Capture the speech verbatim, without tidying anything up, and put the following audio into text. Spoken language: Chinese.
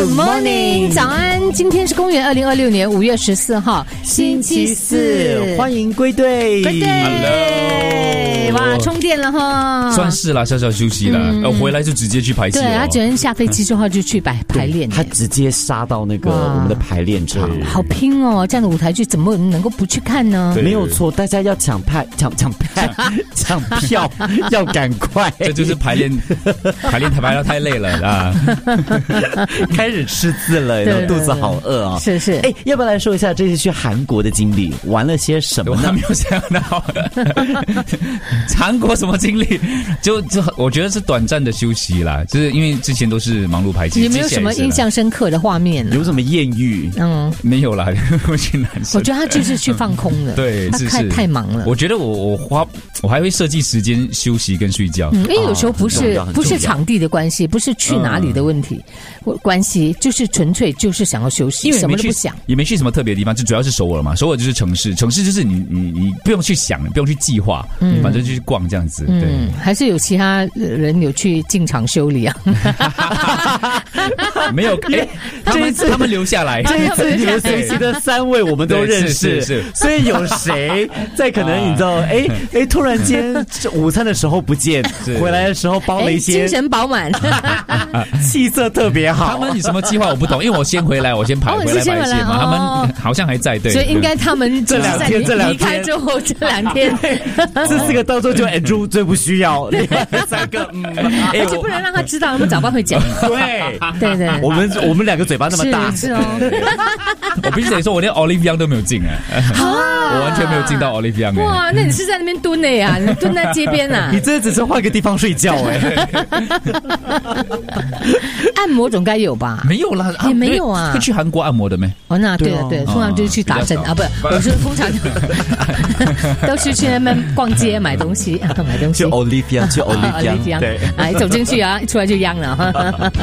Good morning， 早安！今天是公元二零二六年五月十四号，星期四， 欢迎归队， 归队 ，Hello， 哇，充电了哈， 算是啦，小小休息了，嗯、呃，回来就直接去排戏了。 对，他昨天下飞机之后就去排排练， 他直接杀到那个我们的排练场， 好拼哦！这样的舞台剧怎么能够不去看呢？ 没有错，大家要抢派抢抢派抢票，要赶快， 这就是排练排练排到太累了啊， 开始吃字了，然后肚子好饿啊、哦！ 是是， 哎，要不要来说一下这次去韩国的经历，玩了些什么呢？ 我还没有想到韩国什么经历，就就我觉得是短暂的休息啦，就是因为之前都是忙碌排戏。 有没有什么印象深刻的画面呢？ 有什么艳遇？ 嗯， 没有啦，我去男生。 我觉得他就是去放空了， 对， 他太太忙了。 我觉得我我花我还会设计时间休息跟睡觉， 嗯，因为有时候不是、哦、不是场地的关系，不是去哪里的问题、嗯、关系，就是纯粹就是想要休息， 因为什么都不想， 也没去什么特别的地方，就主要是首尔嘛，首尔就是城市，城市就是你你你不用去想，不用去计划，嗯，反正就去逛这样子，对。 嗯，还是有其他人有去进场修理啊？ 没有，哎、欸，他们他们留下来， 这一次你们随行的三位我们都认识， 是是是， 所以有谁在可能你知道，哎哎、欸欸，突然间午餐的时候不见，回来的时候包了一些， 精神饱满， 气色特别好。 他们有什么计划我不懂，因为我先回来，我先排、哦、回来排戏嘛、哦，他们好像还在，对， 所以应该他们这两天这两天离开之后这两天， 这四个到时候就 Andrew 最不需要，另外三个嗯， 而且不能让他知道，他们早晚会讲。 对对对， 我们我们两个嘴巴那么大， 是, 是哦。 我必须得说，我连 Olive Young 都没有进哎、欸，我完全没有进到 Olive Young、欸。 哇，那你是在那边蹲的呀？你蹲在街边啊？ 你这只是换个地方睡觉哎、欸。 按摩总该有吧？ 没有啦， 也没有啊。 会去韩国按摩的没？ 哦，那对了对了，通常就是去打针啊，不，我是通常都是去那边逛街买东西，买东西。 去 Olive Young， 去 Olive Young， 对，哎，走进去啊，一出来就央了哈。